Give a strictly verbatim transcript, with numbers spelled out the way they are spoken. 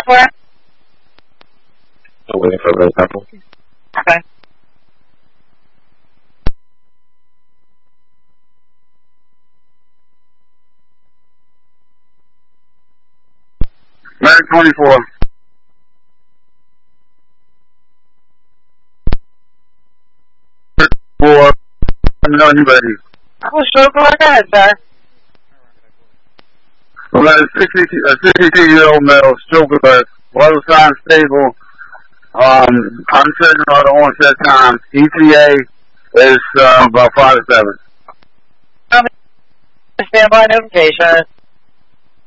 for? I'm waiting for the couple. Okay. Medic twenty-four. For, let me know when you're ready. Oh, sure, go ahead, sir. Well, that is a sixty-two-year-old male, stroke alert, vital signs stable, um, uncertain about the onset time. E T A is uh, about five to seven. Stand by notification.